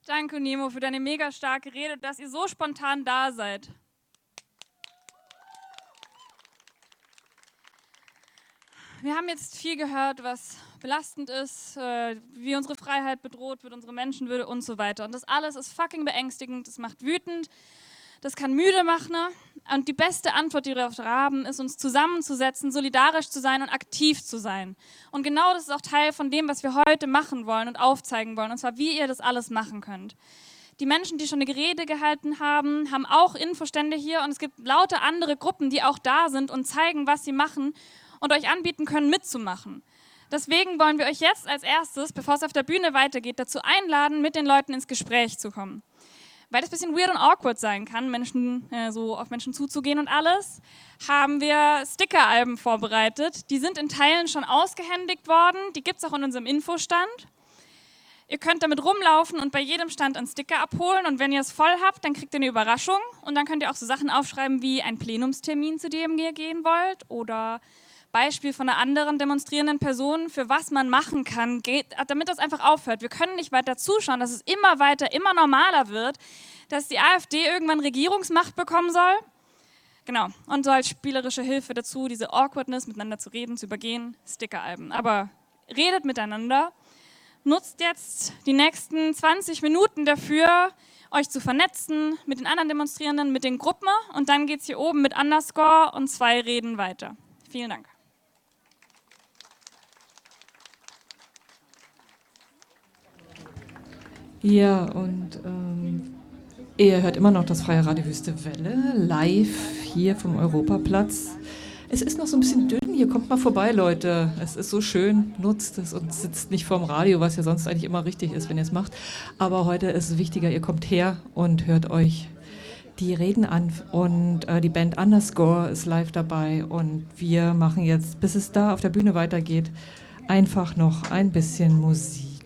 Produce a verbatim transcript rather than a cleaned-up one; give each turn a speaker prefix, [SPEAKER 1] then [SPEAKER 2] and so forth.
[SPEAKER 1] Danke, Nemo, für deine mega starke Rede, dass ihr so spontan da seid. Wir haben jetzt viel gehört, was belastend ist, äh, wie unsere Freiheit bedroht wird, unsere Menschenwürde und so weiter. Und das alles ist fucking beängstigend, das macht wütend, das kann müde machen. Ne? Und die beste Antwort, die wir darauf haben, ist, uns zusammenzusetzen, solidarisch zu sein und aktiv zu sein. Und genau das ist auch Teil von dem, was wir heute machen wollen und aufzeigen wollen, und zwar, wie ihr das alles machen könnt. Die Menschen, die schon eine Rede gehalten haben, haben auch Infostände hier, und es gibt lauter andere Gruppen, die auch da sind und zeigen, was sie machen und euch anbieten können, mitzumachen. Deswegen wollen wir euch jetzt als erstes, bevor es auf der Bühne weitergeht, dazu einladen, mit den Leuten ins Gespräch zu kommen. Weil das ein bisschen weird und awkward sein kann, Menschen, äh, so auf Menschen zuzugehen und alles, haben wir Sticker-Alben vorbereitet. Die sind in Teilen schon ausgehändigt worden, die gibt es auch in unserem Infostand. Ihr könnt damit rumlaufen und bei jedem Stand einen Sticker abholen, und wenn ihr es voll habt, dann kriegt ihr eine Überraschung, und dann könnt ihr auch so Sachen aufschreiben wie ein Plenumstermin, zu dem ihr gehen wollt, oder Beispiel von einer anderen demonstrierenden Person, für was man machen kann, geht, damit das einfach aufhört. Wir können nicht weiter zuschauen, dass es immer weiter, immer normaler wird, dass die AfD irgendwann Regierungsmacht bekommen soll. Genau, und so als spielerische Hilfe dazu, diese Awkwardness, miteinander zu reden, zu übergehen, Stickeralben. Aber redet miteinander, nutzt jetzt die nächsten zwanzig Minuten dafür, euch zu vernetzen mit den anderen Demonstrierenden, mit den Gruppen, und dann geht es hier oben mit Underscore und zwei Reden weiter. Vielen Dank.
[SPEAKER 2] Ja, und ähm, ihr hört immer noch das Freie Radio Wüste Welle, live hier vom Europaplatz. Es ist noch so ein bisschen dünn, hier kommt mal vorbei, Leute. Es ist so schön, nutzt es und sitzt nicht vorm Radio, was ja sonst eigentlich immer richtig ist, wenn ihr es macht. Aber heute ist es wichtiger, ihr kommt her und hört euch die Reden an. Und äh, die Band Underscore ist live dabei, und wir machen jetzt, bis es da auf der Bühne weitergeht, einfach noch ein bisschen Musik.